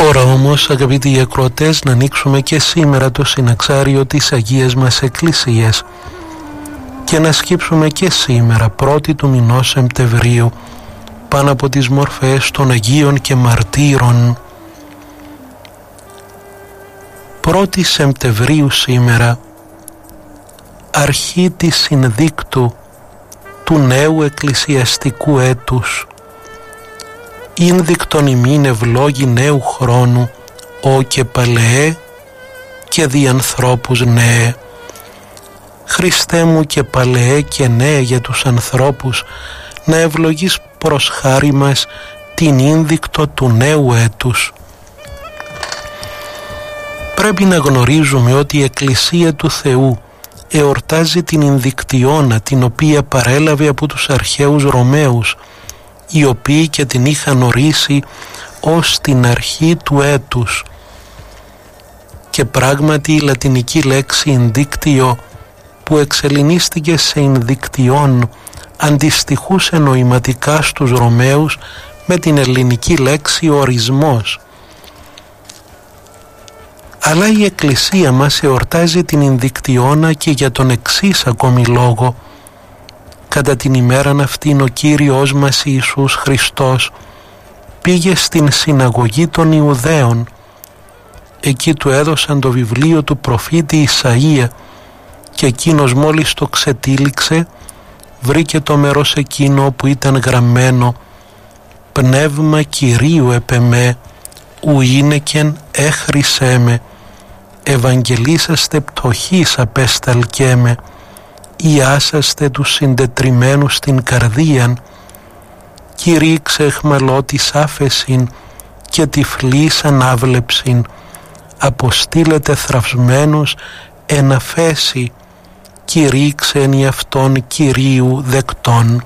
Ώρα όμως, αγαπητοί ακροατές, να ανοίξουμε και σήμερα το συναξάριο της Αγίας μας Εκκλησίας και να σκύψουμε και σήμερα, 1η του μηνός Σεπτεμβρίου, πάνω από τις μορφές των Αγίων και Μαρτύρων. 1η Σεπτεμβρίου σήμερα, αρχή της συνδίκτου του νέου εκκλησιαστικού έτους. Ίνδικτον ημίν ευλόγη νέου χρόνου, ο και παλαιέ και δι' ανθρώπους νέε. Χριστέ μου και παλαιέ και νέε για τους ανθρώπους, να ευλογείς προς χάρη μας την ίνδικτο του νέου έτους. Πρέπει να γνωρίζουμε ότι η Εκκλησία του Θεού εορτάζει την Ινδικτιώνα, την οποία παρέλαβε από τους αρχαίους Ρωμαίους, οι οποίοι και την είχαν ορίσει ως την αρχή του έτους. Και πράγματι η λατινική λέξη «ινδίκτιο» που εξελληνίστηκε σε «ινδικτιόν» αντιστοιχούσε νοηματικά στους Ρωμαίους με την ελληνική λέξη «ορισμός». Αλλά η Εκκλησία μας εορτάζει την Ινδικτιώνα και για τον εξής ακόμη λόγο. Κατά την ημέραν αυτήν ο Κύριος μας Ιησούς Χριστός πήγε στην συναγωγή των Ιουδαίων. Εκεί του έδωσαν το βιβλίο του προφήτη Ισαΐα και εκείνος μόλις το ξετύλιξε βρήκε το μέρος εκείνο που ήταν γραμμένο «Πνεύμα Κυρίου επ' εμέ, ου είναι έχρισέ με, ευαγγελίσαστε πτωχής απέσταλκέ με, ιάσαστε τους συντετριμμένους στην καρδίαν, κηρύξε εχμαλώτης άφεσιν και τυφλής ανάβλεψιν, αποστήλετε θραυσμένους εν αφέση, κηρύξε εν αυτόν Κυρίου δεκτών».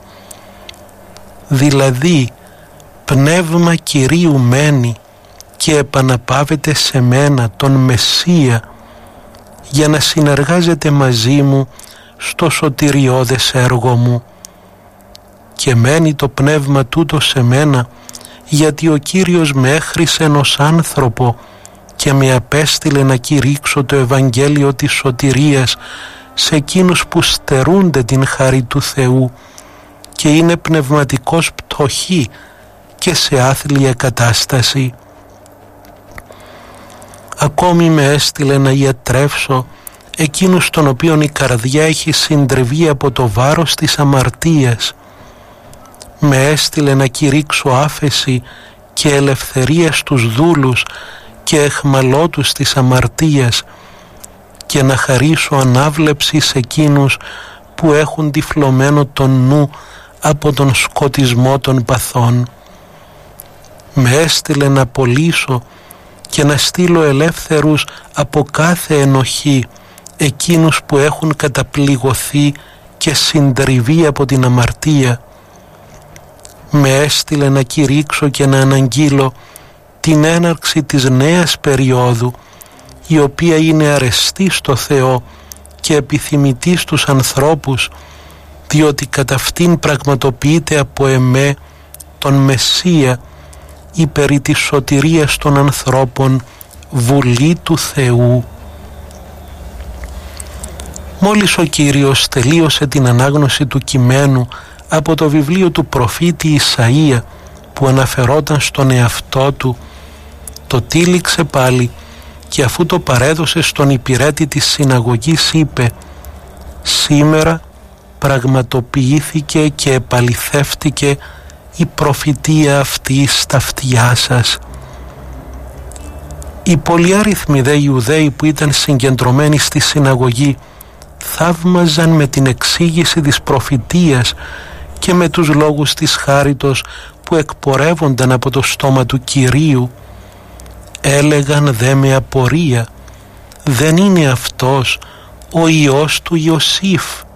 Δηλαδή, πνεύμα Κυρίου μένει και επαναπάβεται σε μένα τον Μεσσία για να συνεργάζεται μαζί μου στο σωτηριώδες έργο μου. Και μένει το πνεύμα τούτο σε μένα γιατί ο Κύριος με έχρισε ως άνθρωπο και με απέστειλε να κηρύξω το Ευαγγέλιο της σωτηρίας σε εκείνους που στερούνται την χάρη του Θεού και είναι πνευματικός πτωχοί και σε άθλια κατάσταση. Ακόμη με έστειλε να ιατρεύσω εκείνους των οποίων η καρδιά έχει συντριβεί από το βάρος της αμαρτίας. Με έστειλε να κηρύξω άφεση και ελευθερία στους δούλους και εχμαλώτους της αμαρτίας και να χαρίσω ανάβλεψη σε εκείνους που έχουν τυφλωμένο τον νου από τον σκοτισμό των παθών. Με έστειλε να απολύσω και να στείλω ελεύθερους από κάθε ενοχή εκείνους που έχουν καταπληγωθεί και συντριβεί από την αμαρτία. Με έστειλε να κηρύξω και να αναγγείλω την έναρξη της νέας περίοδου, η οποία είναι αρεστή στο Θεό και επιθυμητή στους ανθρώπους, διότι κατά αυτήν πραγματοποιείται από εμέ τον Μεσσία, η περί της σωτηρίας των ανθρώπων Βουλή του Θεού. Μόλις ο Κύριος τελείωσε την ανάγνωση του κειμένου από το βιβλίο του προφήτη Ισαΐα που αναφερόταν στον εαυτό του, το τύλιξε πάλι και αφού το παρέδωσε στον υπηρέτη της συναγωγής είπε «Σήμερα πραγματοποιήθηκε και επαληθεύτηκε η προφητεία αυτή στα αυτιά σας». Οι πολυάριθμοι δε Ιουδαίοι που ήταν συγκεντρωμένοι στη συναγωγή θαύμαζαν με την εξήγηση της προφητείας και με τους λόγους της χάριτος που εκπορεύονταν από το στόμα του Κυρίου. Έλεγαν δε με απορία, δεν είναι αυτός ο Υιός του Ιωσήφ?